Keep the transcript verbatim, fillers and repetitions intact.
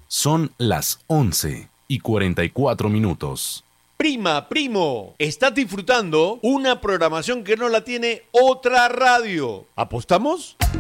Son las once y cuarenta y cuatro minutos. Prima, primo, estás disfrutando una programación que no la tiene otra radio. ¿Apostamos?